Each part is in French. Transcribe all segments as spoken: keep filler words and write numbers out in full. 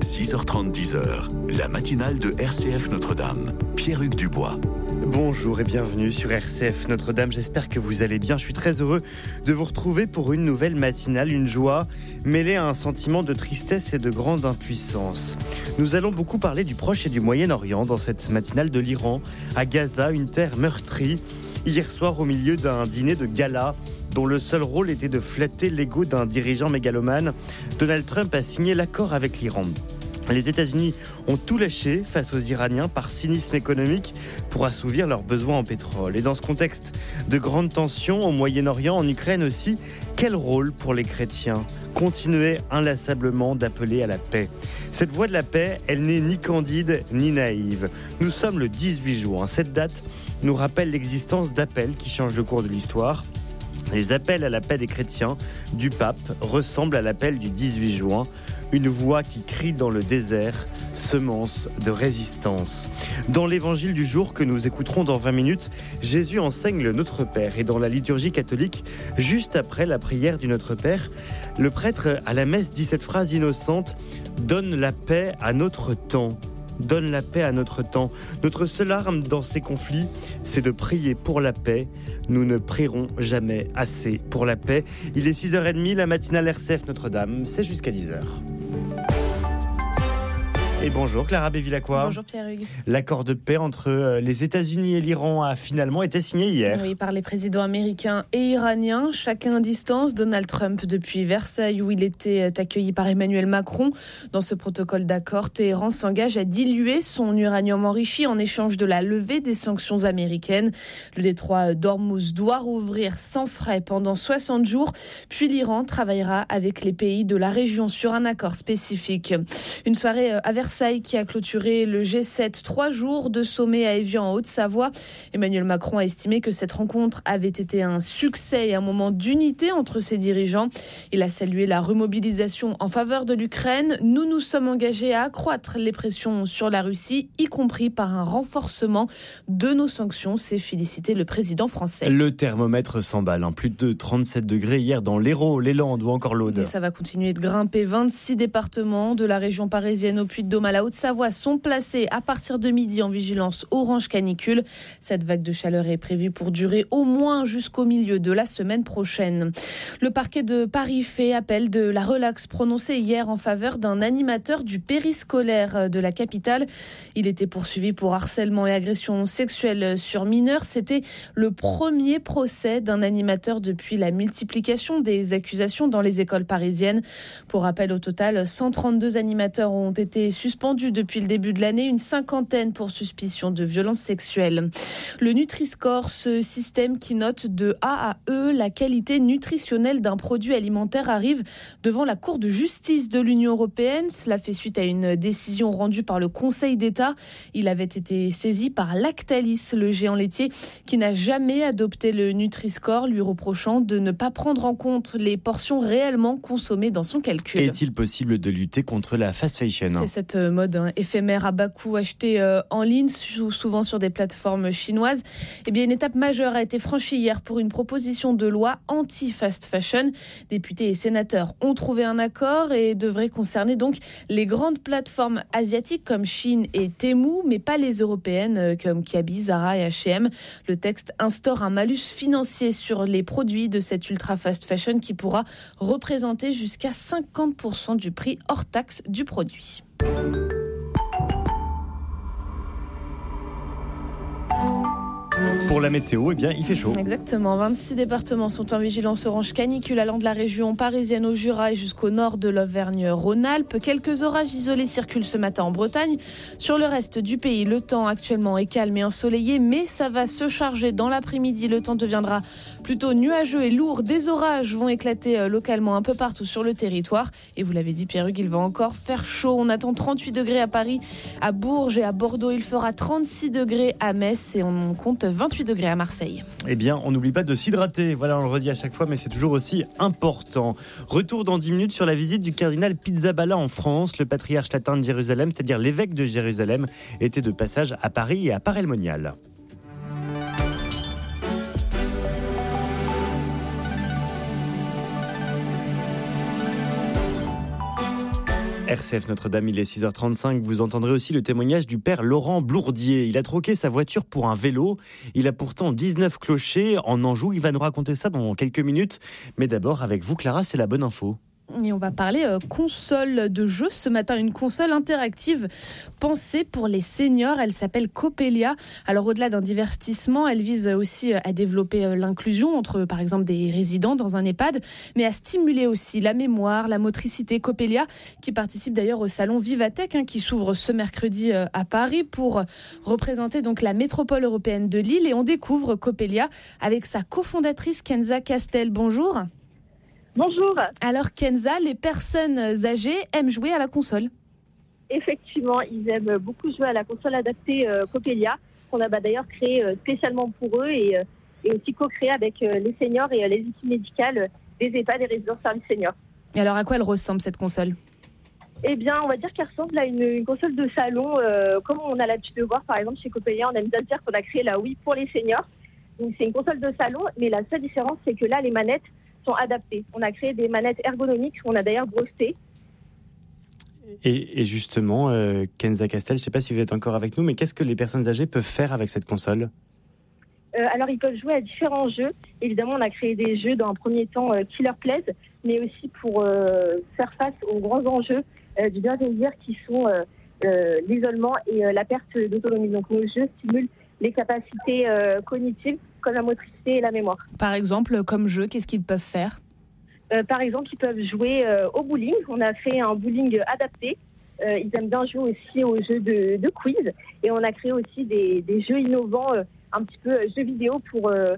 six heures trente, dix heures, la matinale de R C F Notre-Dame. Pierre-Hugues Dubois. Bonjour et bienvenue sur R C F Notre-Dame, j'espère que vous allez bien. Je suis très heureux de vous retrouver pour une nouvelle matinale, une joie mêlée à un sentiment de tristesse et de grande impuissance. Nous allons beaucoup parler du Proche et du Moyen-Orient dans cette matinale de l'Iran, à Gaza, une terre meurtrie. Hier soir, au milieu d'un dîner de gala, dont le seul rôle était de flatter l'ego d'un dirigeant mégalomane, Donald Trump a signé l'accord avec l'Iran. Les États-Unis ont tout lâché face aux Iraniens par cynisme économique pour assouvir leurs besoins en pétrole. Et dans ce contexte de grandes tensions au Moyen-Orient, en Ukraine aussi, quel rôle pour les chrétiens ? Continuer inlassablement d'appeler à la paix. Cette voie de la paix, elle n'est ni candide ni naïve. Nous sommes le dix-huit juin. Cette date nous rappelle l'existence d'appels qui changent le cours de l'histoire. Les appels à la paix des chrétiens du pape ressemblent à l'appel du dix-huit juin. Une voix qui crie dans le désert, semence de résistance. Dans l'évangile du jour que nous écouterons dans vingt minutes, Jésus enseigne le Notre Père. Et dans la liturgie catholique, juste après la prière du Notre Père, le prêtre à la messe dit cette phrase innocente « Donne la paix à notre temps ». Donne la paix à notre temps. Notre seule arme dans ces conflits, c'est de prier pour la paix. Nous ne prierons jamais assez pour la paix. Il est six heures trente, la matinale R C F Notre-Dame, c'est jusqu'à dix heures. Et bonjour Clara Bévilacqua. Bonjour Pierre-Hugues. L'accord de paix entre les États-Unis et l'Iran a finalement été signé hier. Oui, par les présidents américains et iraniens, chacun à distance. Donald Trump depuis Versailles où il était accueilli par Emmanuel Macron. Dans ce protocole d'accord, Téhéran s'engage à diluer son uranium enrichi en échange de la levée des sanctions américaines. Le détroit d'Ormuz doit rouvrir sans frais pendant soixante jours. Puis l'Iran travaillera avec les pays de la région sur un accord spécifique. Une soirée à Versailles qui a clôturé le G sept, trois jours de sommet à Évian en Haute-Savoie. Emmanuel Macron a estimé que cette rencontre avait été un succès et un moment d'unité entre ses dirigeants. Il a salué la remobilisation en faveur de l'Ukraine. Nous nous sommes engagés à accroître les pressions sur la Russie, y compris par un renforcement de nos sanctions, s'est félicité le président français. Le thermomètre s'emballe, hein. Plus de trente-sept degrés hier dans l'Hérault, les Landes ou encore l'Aude. Et ça va continuer de grimper. vingt-six départements de la région parisienne au Puy-de-Dôme à la Haute-Savoie sont placés à partir de midi en vigilance orange canicule. Cette vague de chaleur est prévue pour durer au moins jusqu'au milieu de la semaine prochaine. Le parquet de Paris fait appel de la relaxe prononcée hier en faveur d'un animateur du périscolaire de la capitale. Il était poursuivi pour harcèlement et agression sexuelle sur mineurs. C'était le premier procès d'un animateur depuis la multiplication des accusations dans les écoles parisiennes. Pour rappel, au total, cent trente-deux animateurs ont été suspendus depuis le début de l'année, une cinquantaine pour suspicion de violences sexuelles. Le Nutri-Score, ce système qui note de A à E la qualité nutritionnelle d'un produit alimentaire, arrive devant la Cour de justice de l'Union européenne. Cela fait suite à une décision rendue par le Conseil d'État. Il avait été saisi par Lactalis, le géant laitier, qui n'a jamais adopté le Nutri-Score, lui reprochant de ne pas prendre en compte les portions réellement consommées dans son calcul. Est-il possible de lutter contre la fast fashion ? C'est cette mode hein, éphémère à bas coût achetée euh, en ligne, souvent sur des plateformes chinoises. Eh bien, une étape majeure a été franchie hier pour une proposition de loi anti-fast fashion. Députés et sénateurs ont trouvé un accord et devrait concerner donc les grandes plateformes asiatiques comme Chine et Temu, mais pas les européennes euh, comme Kiabi, Zara et H et M. Le texte instaure un malus financier sur les produits de cette ultra fast fashion qui pourra représenter jusqu'à cinquante pour cent du prix hors taxe du produit. Pour la météo, eh bien, il fait chaud. Exactement. vingt-six départements sont en vigilance orange canicule allant de la région parisienne au Jura et jusqu'au nord de l'Auvergne-Rhône-Alpes. Quelques orages isolés circulent ce matin en Bretagne. Sur le reste du pays, le temps actuellement est calme et ensoleillé, mais ça va se charger dans l'après-midi. Le temps deviendra plutôt nuageux et lourd. Des orages vont éclater localement un peu partout sur le territoire. Et vous l'avez dit, Pierre-Hugues, il va encore faire chaud. On attend trente-huit degrés à Paris, à Bourges et à Bordeaux. Il fera trente-six degrés à Metz et on compte vingt-huit degrés à Marseille. Eh bien, on n'oublie pas de s'hydrater. Voilà, on le redit à chaque fois, mais c'est toujours aussi important. Retour dans dix minutes sur la visite du cardinal Pizzaballa en France. Le patriarche latin de Jérusalem, c'est-à-dire l'évêque de Jérusalem, était de passage à Paris et à Paray-le-Monial. R C F Notre-Dame, il est six heures trente-cinq. Vous entendrez aussi le témoignage du père Laurent Blourdier. Il a troqué sa voiture pour un vélo. Il a pourtant dix-neuf clochers en Anjou. Il va nous raconter ça dans quelques minutes. Mais d'abord, avec vous, Clara, c'est la bonne info. Et on va parler euh, console de jeu. Ce matin, une console interactive pensée pour les seniors. Elle s'appelle Coppelia. Alors, au-delà d'un divertissement, elle vise aussi à développer l'inclusion entre, par exemple, des résidents dans un EHPAD, mais à stimuler aussi la mémoire, la motricité. Coppelia, qui participe d'ailleurs au salon Vivatech, hein, qui s'ouvre ce mercredi à Paris pour représenter donc la métropole européenne de Lille. Et on découvre Coppelia avec sa cofondatrice Kenza Castel. Bonjour. Bonjour. Alors Kenza, les personnes âgées aiment jouer à la console. Effectivement, ils aiment beaucoup jouer à la console adaptée euh, Coppelia, qu'on a bah, d'ailleurs créée euh, spécialement pour eux et, euh, et aussi co-créée avec euh, les seniors et euh, les équipes médicales des EHPAD et résidences services seniors. Et alors à quoi elle ressemble cette console ? Eh bien, on va dire qu'elle ressemble à une, une console de salon, euh, comme on a l'habitude de voir par exemple chez Coppelia. On aime bien dire qu'on a créé la Wii pour les seniors. Donc c'est une console de salon, mais la seule différence c'est que là les manettes sont adaptées. On a créé des manettes ergonomiques, on a d'ailleurs breveté. Et, et justement, euh, Kenza Castel, je ne sais pas si vous êtes encore avec nous, mais qu'est-ce que les personnes âgées peuvent faire avec cette console ? euh, Alors, ils peuvent jouer à différents jeux. Évidemment, on a créé des jeux dans un premier temps euh, qui leur plaisent, mais aussi pour euh, faire face aux grands enjeux euh, du bien vieillir qui sont euh, euh, l'isolement et euh, la perte d'autonomie. Donc, nos jeux stimulent les capacités euh, cognitives, comme la motricité et la mémoire. Par exemple, comme jeu, qu'est-ce qu'ils peuvent faire ? euh, Par exemple, ils peuvent jouer euh, au bowling. On a fait un bowling adapté. Euh, ils aiment bien jouer aussi aux jeux de, de quiz. Et on a créé aussi des, des jeux innovants, euh, un petit peu euh, jeux vidéo pour euh,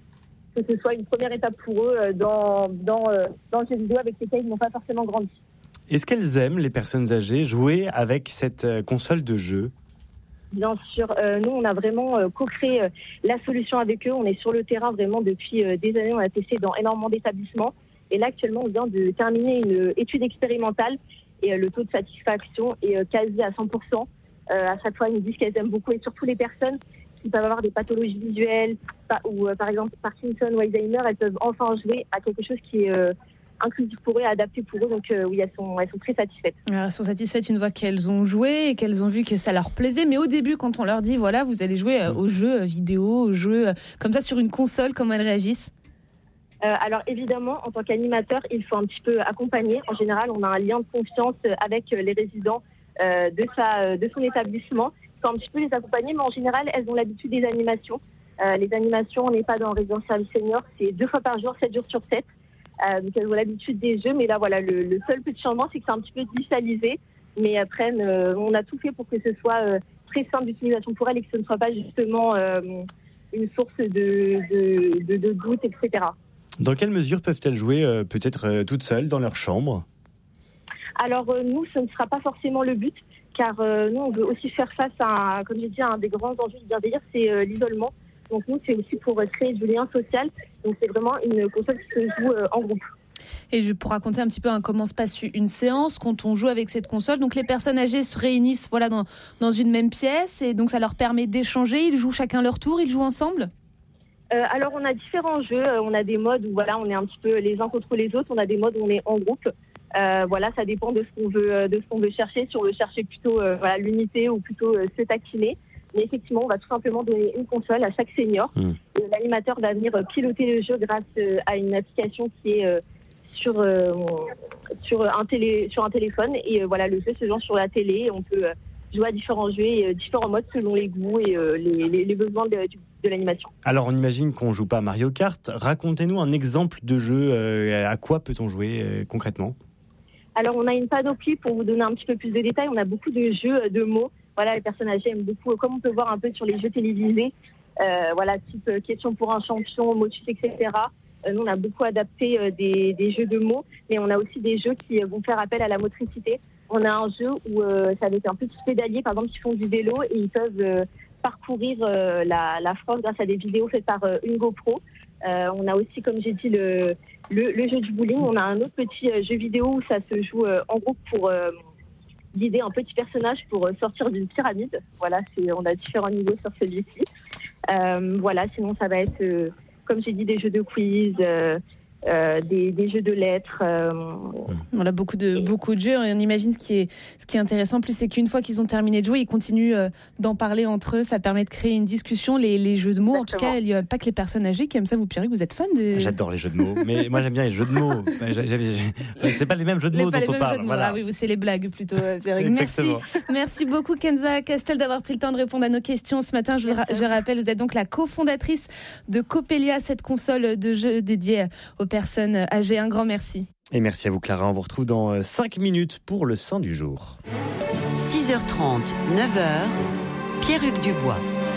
que ce soit une première étape pour eux euh, dans, dans, euh, dans le jeu vidéo avec lesquels ils n'ont pas forcément grandi. Est-ce qu'elles aiment, les personnes âgées, jouer avec cette euh, console de jeu ? Bien sûr, euh, nous on a vraiment euh, co-créé euh, la solution avec eux. On est sur le terrain vraiment depuis euh, des années. On a testé dans énormément d'établissements. Et là actuellement, on vient de terminer une étude expérimentale et euh, le taux de satisfaction est euh, quasi à cent pour cent. Euh, à chaque fois, ils nous disent qu'elles aiment beaucoup et surtout les personnes qui peuvent avoir des pathologies visuelles ou euh, par exemple Parkinson ou Alzheimer, elles peuvent enfin jouer à quelque chose qui est euh, inclusif pour eux, adapté pour eux. Donc euh, oui, elles sont, elles sont très satisfaites. Alors, elles sont satisfaites une fois qu'elles ont joué et qu'elles ont vu que ça leur plaisait. Mais au début, quand on leur dit, voilà, vous allez jouer euh, aux jeux vidéo, aux jeux euh, comme ça sur une console, comment elles réagissent ? euh, Alors évidemment, en tant qu'animateur, il faut un petit peu accompagner. En général, on a un lien de confiance avec les résidents euh, de, sa, de son établissement. Il faut un petit peu les accompagner, mais en général, elles ont l'habitude des animations. Euh, les animations, on n'est pas dans résidence service senior, c'est deux fois par jour, sept jours sur sept. Euh, donc elles ont l'habitude des jeux, mais là voilà, le, le seul petit changement, c'est que c'est un petit peu digitalisé, mais après euh, on a tout fait pour que ce soit euh, très simple d'utilisation pour elles et que ce ne soit pas justement euh, une source de, de, de, de doute, et cetera. Dans quelle mesure peuvent-elles jouer euh, peut-être euh, toutes seules dans leur chambre ? Alors euh, nous, ce ne sera pas forcément le but, car euh, nous on veut aussi faire face à, comme j'ai dit, à un des grands enjeux du bien vieillir, c'est euh, l'isolement. Donc nous, c'est aussi pour créer du lien social. Donc c'est vraiment une console qui se joue euh, en groupe. Et pour raconter un petit peu hein, comment se passe une séance quand on joue avec cette console, donc les personnes âgées se réunissent voilà, dans, dans une même pièce et donc ça leur permet d'échanger. Ils jouent chacun leur tour, ils jouent ensemble ? euh, Alors on a différents jeux. On a des modes où voilà, on est un petit peu les uns contre les autres. On a des modes où on est en groupe. Euh, voilà, ça dépend de ce qu'on veut, de ce qu'on veut chercher. Si on veut chercher plutôt euh, voilà, l'unité ou plutôt euh, se taquiner. Mais effectivement, on va tout simplement donner une console à chaque senior. Mmh. Et l'animateur va venir piloter le jeu grâce à une application qui est euh, sur, euh, sur, un télé, sur un téléphone. Et euh, voilà, le jeu se joue sur la télé. On peut euh, jouer à différents jeux et euh, différents modes selon les goûts et euh, les, les, les besoins de, de l'animation. Alors, on imagine qu'on ne joue pas à Mario Kart. Racontez-nous un exemple de jeu. Euh, à quoi peut-on jouer euh, concrètement ? Alors, on a une panoplie pour vous donner un petit peu plus de détails. On a beaucoup de jeux de mots. Voilà, les personnes âgées aiment beaucoup, comme on peut voir un peu sur les jeux télévisés, euh, voilà, type euh, question pour un champion, motus, et cetera. Euh, nous, on a beaucoup adapté euh, des, des jeux de mots, mais on a aussi des jeux qui euh, vont faire appel à la motricité. On a un jeu où euh, ça va être un petit pédalier, par exemple, qui font du vélo et ils peuvent euh, parcourir euh, la, la France grâce à des vidéos faites par euh, une GoPro. Euh, on a aussi, comme j'ai dit, le, le, le jeu du bowling. On a un autre petit euh, jeu vidéo où ça se joue euh, en groupe pour... Euh, guider un petit personnage pour sortir d'une pyramide. Voilà, c'est, on a différents niveaux sur celui-ci. Euh, voilà, sinon ça va être, euh, comme j'ai dit, des jeux de quiz, euh, euh, des, des jeux de lettres. Euh... Voilà, beaucoup de, beaucoup de jeux. Et on imagine ce qui est, ce qui est intéressant, plus c'est qu'une fois qu'ils ont terminé de jouer, ils continuent euh, d'en parler entre eux. Ça permet de créer une discussion. Les, les jeux de mots, Exactement. En tout cas, il n'y a pas que les personnes âgées qui aiment ça. Vous, Pierrick, vous êtes fan de... J'adore les jeux de mots, mais moi j'aime bien les jeux de mots. J'ai, j'ai, j'ai... C'est pas les mêmes jeux de mots dont on parle. Voilà. Ah oui, c'est les blagues plutôt, Pierrick. Merci. Merci beaucoup, Kenza Castel, d'avoir pris le temps de répondre à nos questions ce matin. Je, ra- je rappelle, vous êtes donc la cofondatrice de Coppelia, cette console de jeux dédiée aux personnes âgées. Un grand merci. Et merci à vous, Clara. On vous retrouve dans cinq minutes pour le Saint du jour. six heures trente, neuf heures, Pierrick Dubois.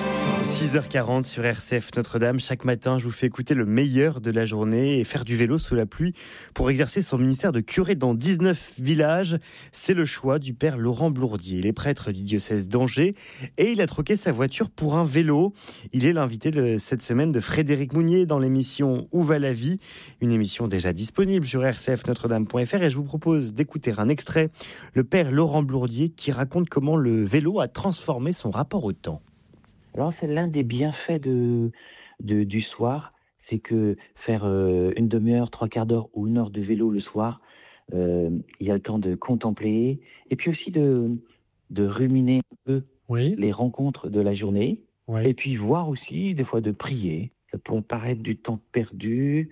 six heures quarante sur R C F Notre-Dame. Chaque matin, je vous fais écouter le meilleur de la journée et faire du vélo sous la pluie pour exercer son ministère de curé dans dix-neuf villages. C'est le choix du père Laurent Blourdier. Il est prêtre du diocèse d'Angers et il a troqué sa voiture pour un vélo. Il est l'invité de cette semaine de Frédéric Mounier dans l'émission Où va la vie ? Une émission déjà disponible sur r c f notre dame point f r et je vous propose d'écouter un extrait. Le père Laurent Blourdier qui raconte comment le vélo a transformé son rapport au temps. Alors, c'est l'un des bienfaits de, de, du soir, c'est que faire euh, une demi-heure, trois quarts d'heure ou une heure de vélo le soir, euh, il y a le temps de contempler et puis aussi de, de ruminer un peu oui. les rencontres de la journée oui. et puis voir aussi des fois de prier. Ça peut paraître du temps perdu,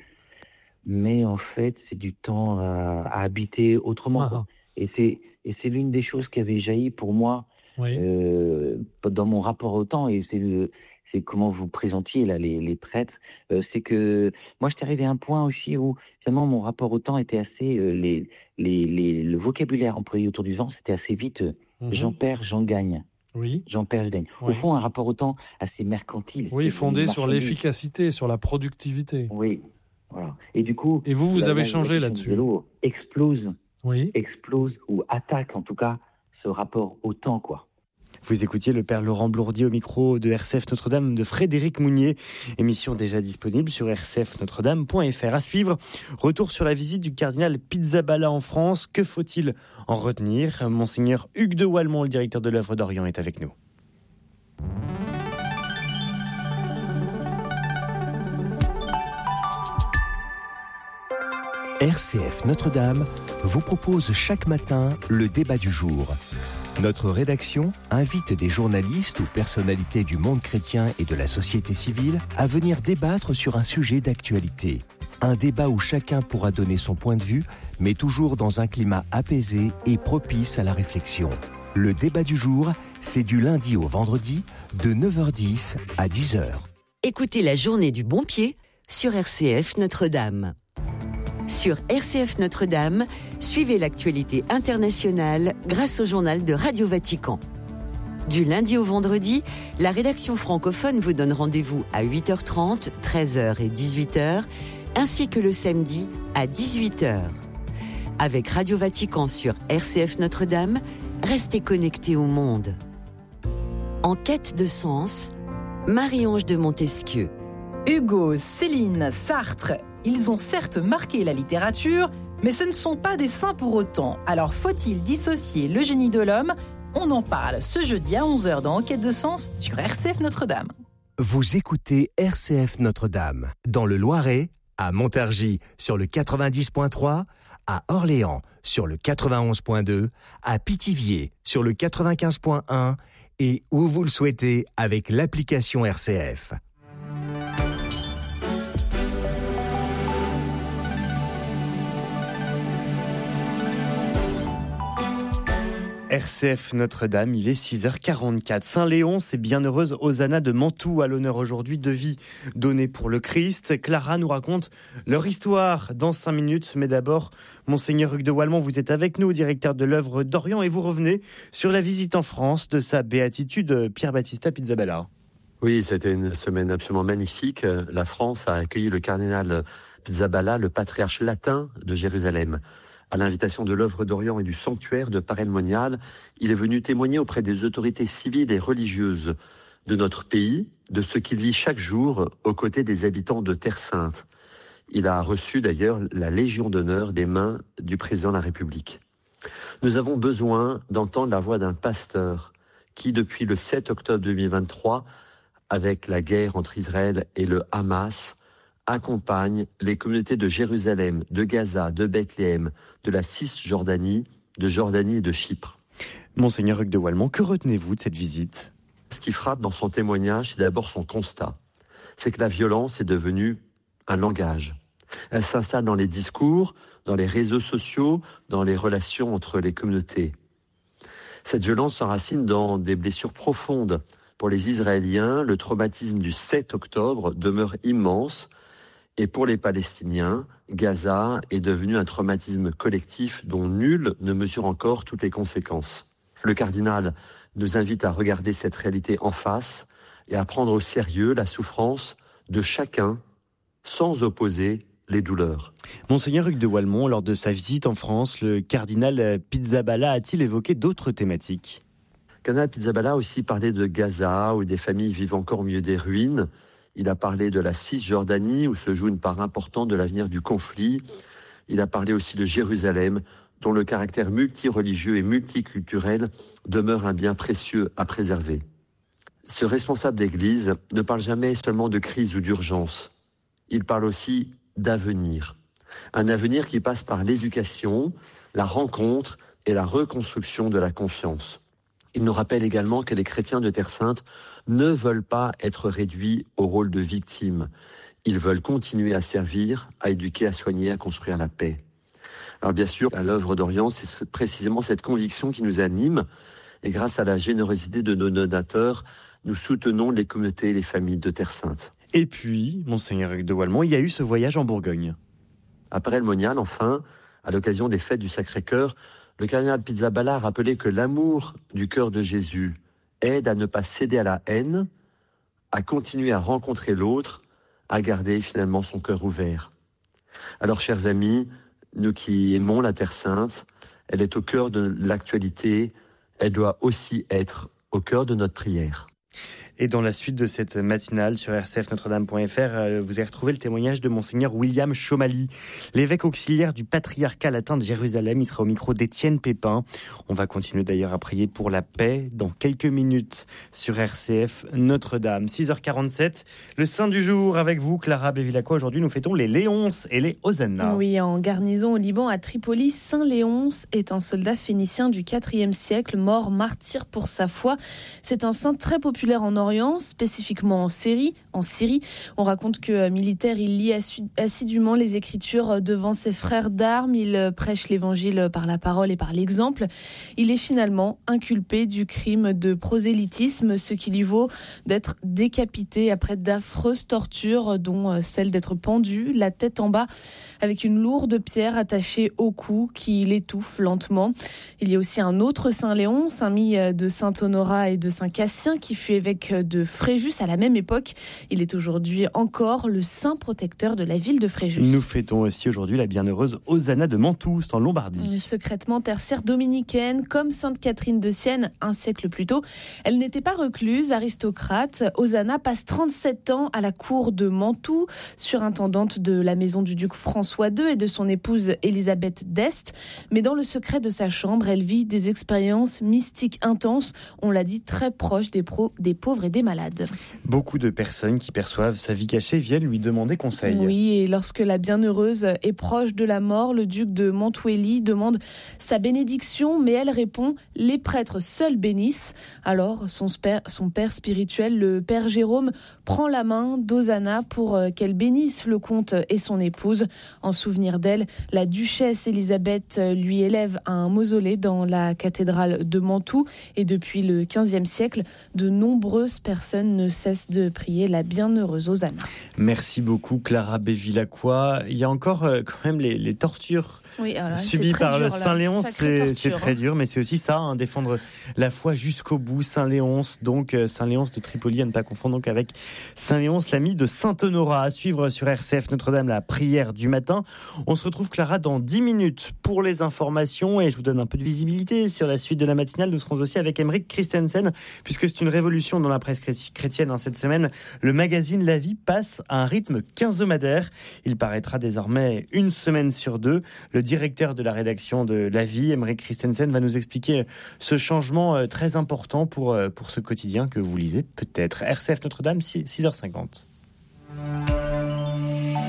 mais en fait, c'est du temps à, à habiter autrement. Ah. Et, et c'est l'une des choses qui avait jailli pour moi Oui. Euh, dans mon rapport au temps, et c'est, le, c'est comment vous présentiez là, les, les prêtres, euh, c'est que moi j'étais arrivé à un point aussi où finalement mon rapport au temps était assez, euh, les, les, les, le vocabulaire employé autour du temps c'était assez vite, euh, mm-hmm. j'en perds, j'en gagne. Oui. J'en perds, je gagne. Oui. Au fond, un rapport au temps assez mercantile. Oui, fondé sur l'efficacité, sur la productivité. Oui, voilà. Et du coup... Et vous, vous avez changé là-dessus. Le vélo explose, oui. explose ou attaque en tout cas ce rapport au temps, quoi. Vous écoutiez le père Laurent Blourdier au micro de R C F Notre-Dame de Frédéric Mounier. Émission déjà disponible sur r c f notre dame point f r. À suivre, retour sur la visite du cardinal Pizzaballa en France. Que faut-il en retenir ? Monseigneur Hugues de Walmont, le directeur de l'œuvre d'Orient, est avec nous. R C F Notre-Dame vous propose chaque matin le débat du jour. Notre rédaction invite des journalistes ou personnalités du monde chrétien et de la société civile à venir débattre sur un sujet d'actualité. Un débat où chacun pourra donner son point de vue, mais toujours dans un climat apaisé et propice à la réflexion. Le débat du jour, c'est du lundi au vendredi, de neuf heures dix à dix heures. Écoutez la journée du bon pied sur R C F Notre-Dame. Sur R C F Notre-Dame, suivez l'actualité internationale grâce au journal de Radio Vatican. Du lundi au vendredi, la rédaction francophone vous donne rendez-vous à huit heures trente, treize heures et dix-huit heures, ainsi que le samedi à dix-huit heures. Avec Radio Vatican sur R C F Notre-Dame, restez connectés au monde. En quête de sens, Marie-Ange de Montesquieu. Hugo, Céline, Sartre, ils ont certes marqué la littérature, mais ce ne sont pas des saints pour autant. Alors faut-il dissocier le génie de l'homme ? On en parle ce jeudi à onze heures dans Enquête de sens sur R C F Notre-Dame. Vous écoutez R C F Notre-Dame, dans le Loiret, à Montargis sur le quatre-vingt-dix point trois, à Orléans sur le quatre-vingt-onze point deux, à Pithiviers sur le quatre-vingt-quinze point un et où vous le souhaitez avec l'application R C F. R C F Notre-Dame, il est six heures quarante-quatre. Saint-Léon, c'est Bienheureuse Hosanna de Mantoue à l'honneur aujourd'hui, de vie donnée pour le Christ. Clara nous raconte leur histoire dans cinq minutes. Mais d'abord, Monseigneur Hugues de Walmont, vous êtes avec nous, directeur de l'œuvre d'Orient, et vous revenez sur la visite en France de sa béatitude Pierre Battista Pizzaballa. Oui, c'était une semaine absolument magnifique. La France a accueilli le cardinal Pizzaballa, le patriarche latin de Jérusalem. À l'invitation de l'œuvre d'Orient et du sanctuaire de Paray-le-Monial, il est venu témoigner auprès des autorités civiles et religieuses de notre pays, de ce qu'il vit chaque jour aux côtés des habitants de Terre Sainte. Il a reçu d'ailleurs la Légion d'honneur des mains du président de la République. Nous avons besoin d'entendre la voix d'un pasteur qui, depuis le sept octobre deux mille vingt-trois, avec la guerre entre Israël et le Hamas, accompagne les communautés de Jérusalem, de Gaza, de Bethléem, de la Cisjordanie, de Jordanie et de Chypre. Monseigneur Hugues de Wallemont, que retenez-vous de cette visite ? Ce qui frappe dans son témoignage, c'est d'abord son constat. C'est que la violence est devenue un langage. Elle s'installe dans les discours, dans les réseaux sociaux, dans les relations entre les communautés. Cette violence s'enracine dans des blessures profondes. Pour les Israéliens, le traumatisme du sept octobre demeure immense. Et pour les Palestiniens, Gaza est devenu un traumatisme collectif dont nul ne mesure encore toutes les conséquences. Le cardinal nous invite à regarder cette réalité en face et à prendre au sérieux la souffrance de chacun sans opposer les douleurs. Monseigneur Hugues de Wallemont, lors de sa visite en France, le cardinal Pizzaballa a-t-il évoqué d'autres thématiques ? Le cardinal Pizzaballa a aussi parlé de Gaza, où des familles vivent encore au milieu des ruines. Il a parlé de la Cisjordanie, où se joue une part importante de l'avenir du conflit. Il a parlé aussi de Jérusalem, dont le caractère multireligieux et multiculturel demeure un bien précieux à préserver. Ce responsable d'église ne parle jamais seulement de crise ou d'urgence. Il parle aussi d'avenir. Un avenir qui passe par l'éducation, la rencontre et la reconstruction de la confiance. Il nous rappelle également que les chrétiens de Terre Sainte ne veulent pas être réduits au rôle de victimes. Ils veulent continuer à servir, à éduquer, à soigner, à construire la paix. Alors bien sûr, à l'œuvre d'Orient, c'est précisément cette conviction qui nous anime. Et grâce à la générosité de nos donateurs, nous soutenons les communautés et les familles de Terre Sainte. Et puis, Monseigneur Hugues de Wallemont, il y a eu ce voyage en Bourgogne. À Paray-le-Monial, enfin, à l'occasion des fêtes du Sacré-Cœur, le cardinal Pizzaballa a rappelé que l'amour du cœur de Jésus aide à ne pas céder à la haine, à continuer à rencontrer l'autre, à garder finalement son cœur ouvert. Alors, chers amis, nous qui aimons la Terre Sainte, elle est au cœur de l'actualité, elle doit aussi être au cœur de notre prière. Et dans la suite de cette matinale sur r c f notre dame point f r, vous avez retrouvé le témoignage de Monseigneur William Chomali, l'évêque auxiliaire du patriarcat latin de Jérusalem. Il sera au micro d'Étienne Pépin. On va continuer d'ailleurs à prier pour la paix dans quelques minutes sur R C F Notre-Dame. six heures quarante-sept, le saint du jour avec vous, Clara Bevilacqua. Aujourd'hui, nous fêtons les Léonces et les Hosanna. Oui, en garnison au Liban, à Tripoli, Saint Léonce est un soldat phénicien du quatrième siècle, mort martyr pour sa foi. C'est un saint très populaire en Orient, spécifiquement en Syrie. En Syrie, on raconte que militaire, il lit assidûment les Écritures devant ses frères d'armes. Il prêche l'Évangile par la parole et par l'exemple. Il est finalement inculpé du crime de prosélytisme, ce qui lui vaut d'être décapité après d'affreuses tortures, dont celle d'être pendu, la tête en bas, avec une lourde pierre attachée au cou qui l'étouffe lentement. Il y a aussi un autre Saint Léon, saint mis de Saint Honorat et de Saint Cassien, qui fut évêque de Fréjus à la même époque. Il est aujourd'hui encore le saint protecteur de la ville de Fréjus. Nous fêtons aussi aujourd'hui la bienheureuse Hosanna de Mantoue, en Lombardie. Secrètement tertiaire dominicaine, comme Sainte Catherine de Sienne un siècle plus tôt, elle n'était pas recluse, aristocrate. Hosanna passe trente-sept ans à la cour de Mantoue, surintendante de la maison du duc François deux et de son épouse Élisabeth d'Este. Mais dans le secret de sa chambre, elle vit des expériences mystiques intenses, on l'a dit, très proches des, pro, des pauvres et des malades. Beaucoup de personnes qui perçoivent sa vie cachée viennent lui demander conseil. Oui, et lorsque la bienheureuse est proche de la mort, le duc de Mantuelli demande sa bénédiction, mais elle répond « Les prêtres seuls bénissent ». Alors, son père, son père spirituel, le père Jérôme, prend la main d'Hosanna pour qu'elle bénisse le comte et son épouse. En souvenir d'elle, la duchesse Élisabeth lui élève un mausolée dans la cathédrale de Mantoue. Et depuis le quinzième siècle, de nombreuses personnes ne cessent de prier la bienheureuse Hosanna. Merci beaucoup, Clara Bevilacqua. Il y a encore euh, quand même les, les tortures oui, alors, subies par dur, le Saint Léonce. C'est, c'est très dur, mais c'est aussi ça, hein, défendre la foi jusqu'au bout. Saint Léonce, donc euh, Saint Léonce de Tripoli, à ne pas confondre donc avec Saint Léonce, l'ami de Saint Honorat. À suivre sur R C F Notre-Dame, la prière du matin. On se retrouve, Clara, dans dix minutes pour les informations et je vous donne un peu de visibilité sur la suite de la matinale. Nous serons aussi avec Emeric Christensen, puisque c'est une révolution dans la presse chrétienne hein, cette semaine. Le magazine La Vie passe à un rythme quinzomadaire. Il paraîtra désormais une semaine sur deux. Le directeur de la rédaction de La Vie, Emeric Christensen, va nous expliquer ce changement très important pour, pour ce quotidien que vous lisez peut-être. R C F Notre-Dame, six heures cinquante.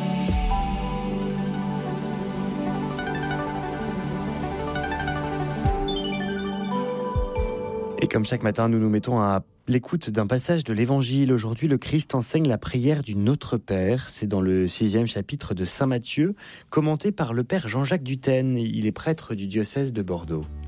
Et comme chaque matin, nous nous mettons à l'écoute d'un passage de l'Évangile. Aujourd'hui, le Christ enseigne la prière du Notre Père. C'est dans le sixième chapitre de Saint Matthieu, commenté par le Père Jean-Jacques Dutène. Il est prêtre du diocèse de Bordeaux.